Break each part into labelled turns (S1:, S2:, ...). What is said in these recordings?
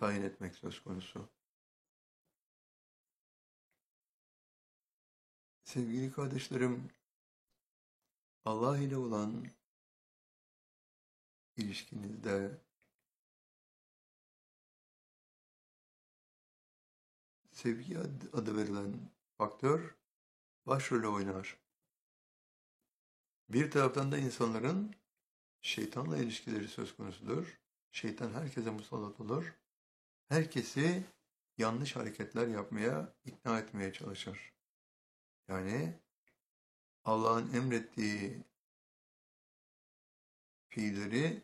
S1: tayin etmek söz konusu. Sevgili kardeşlerim, Allah ile olan ilişkinizde sevgi adı verilen faktör başrolü oynar. Bir taraftan da insanların şeytanla ilişkileri söz konusudur. Şeytan herkese musallat olur. Herkesi yanlış hareketler yapmaya, ikna etmeye çalışır. Yani Allah'ın emrettiği fiilleri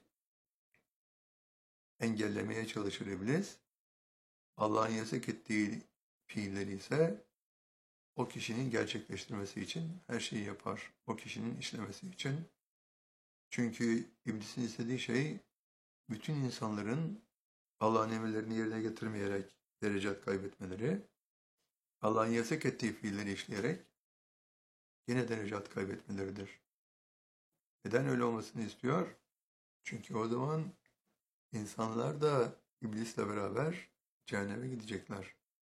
S1: engellemeye çalışır iblis. Allah'ın yasak ettiği fiilleri ise o kişinin gerçekleştirmesi için her şeyi yapar. O kişinin işlemesi için. Çünkü iblisin istediği şey bütün insanların Allah'ın emirlerini yerine getirmeyerek derecat kaybetmeleri, Allah'ın yasak ettiği fiilleri işleyerek yine derecat kaybetmeleridir. Neden öyle olmasını istiyor? Çünkü o zaman insanlar da iblisle beraber cehenneme gidecekler.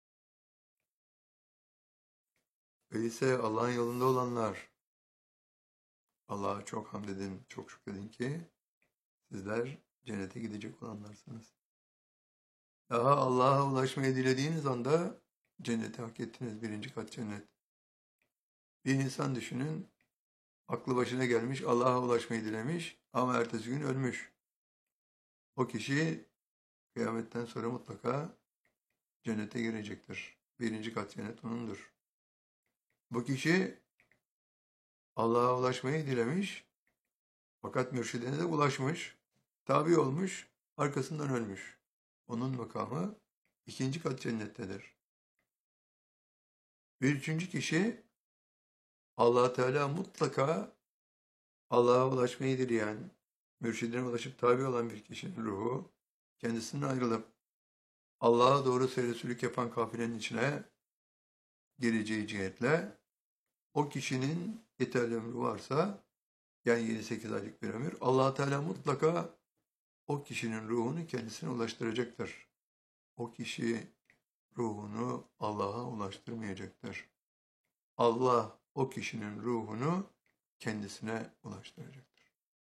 S1: Öyleyse Allah'ın yolunda olanlar, Allah'a çok hamd edin, çok şükredin ki sizler cennete gidecek olanlarsınız. Daha Allah'a ulaşmayı dilediğiniz anda cenneti hak ettiniz, 1. kat cennet. Bir insan düşünün, aklı başına gelmiş, Allah'a ulaşmayı dilemiş ama ertesi gün ölmüş. O kişi kıyametten sonra mutlaka cennete girecektir. 1. kat cennet onundur. Bu kişi Allah'a ulaşmayı dilemiş fakat mürşidine de ulaşmış, tabi olmuş, arkasından ölmüş. Onun makamı 2. kat cennettedir. Bir üçüncü kişi Allah Teala mutlaka Allah'a ulaşmayı dileyen, mürşidine ulaşıp tabi olan bir kişinin ruhu kendisinden ayrılıp Allah'a doğru seyresülük yapan kafilenin içine gireceği cihetle o kişinin yeterli ömrü varsa yani 7-8 aylık bir ömür Allah Teala mutlaka o kişinin ruhunu kendisine ulaştıracaktır. O kişi ruhunu Allah'a ulaştırmayacaktır. Allah o kişinin ruhunu kendisine ulaştıracaktır.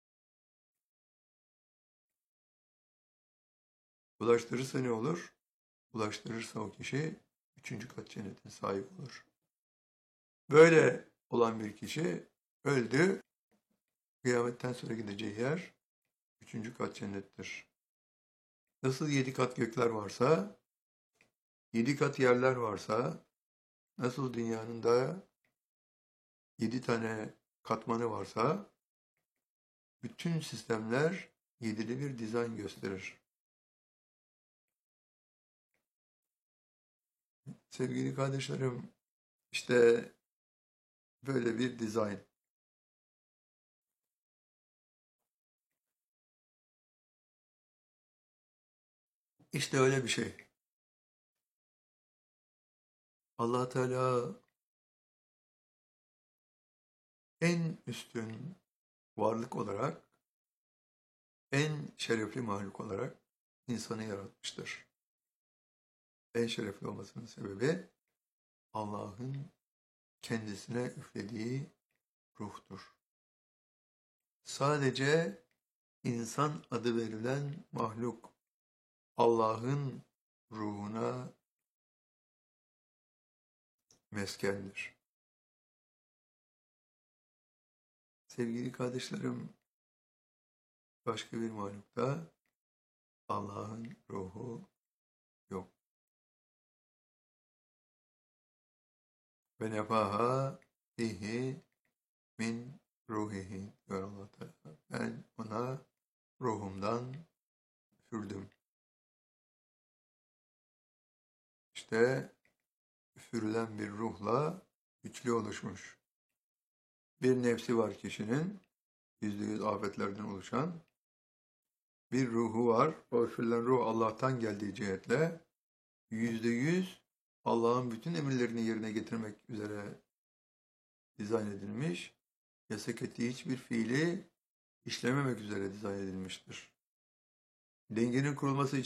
S1: Ulaştırırsa ne olur? Ulaştırırsa o kişi 3. kat cennetin sahibi olur. Böyle olan bir kişi öldü, kıyametten sonra gideceği yer 3. kat cennettir. Nasıl 7 kat gökler varsa, 7 kat yerler varsa, nasıl dünyanın da 7 tane katmanı varsa, bütün sistemler 7'li bir dizayn gösterir. Sevgili kardeşlerim, işte böyle bir dizayn. İşte öyle bir şey. Allah Teala en üstün varlık olarak, en şerefli mahluk olarak insanı yaratmıştır. En şerefli olmasının sebebi Allah'ın kendisine üflediği ruhtur. Sadece insan adı verilen mahluk Allah'ın ruhuna meskendir. Sevgili kardeşlerim, başka bir mahlukta Allah'ın ruhu yok. Ve nefaha fihi min ruhihi diyor Allah Teala. Ben ona ruhumdan üfürdüm. İşte üfürülen bir ruhla üçlü oluşmuş. Bir nefsi var kişinin, %100 afetlerden oluşan. Bir ruhu var, o üfürülen ruh Allah'tan geldiği cihetle %100 Allah'ın bütün emirlerini yerine getirmek üzere dizayn edilmiş, yasak ettiği hiçbir fiili işlememek üzere dizayn edilmiştir. Dengenin kurulması için